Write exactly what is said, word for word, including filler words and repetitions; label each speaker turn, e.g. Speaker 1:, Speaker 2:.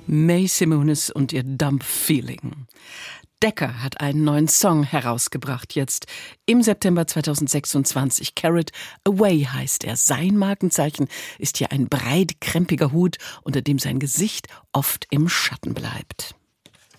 Speaker 1: Mae Simonis und ihr Dumb Feeling. Decca hat einen neuen Song herausgebracht jetzt im September zweitausendsechsundzwanzig. Carrot Away heißt er. Sein Markenzeichen ist hier ein breitkrempiger Hut, unter dem sein Gesicht oft im Schatten bleibt.